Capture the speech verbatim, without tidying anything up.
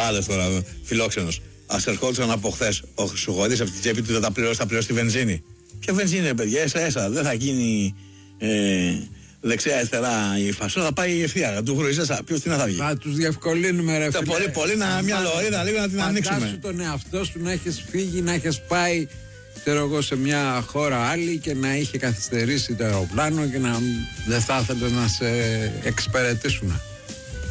Άλλος τώρα, φιλόξενος. Ας ερχόντουσαν από χθες, ο Χρυσοχοίδης από την τσέπη του δεν τα πληρώσει, θα πληρώσει τη βενζίνη. Ποια βενζίνη, ρε παιδιά, έσα έσα, δεν θα γίνει ε, δεξιά-αριστερά η φασόνα, θα πάει ευθεία. Του Χρυσέσα, ποιος τι να θα βγει. Θα τους διευκολύνουμε, ρε φίλε. Πολύ, πολύ, να, μια λωρίδα λίγο να την ανοίξουμε. Φαντάσου τον εαυτό σου να έχεις φύγει, να έχεις πάει, ξέρω εγώ, σε μια χώρα άλλη και να είχε καθυστερήσει το αεροπλάνο και να δεν θα ήθελε να σε εξυπηρετήσουν.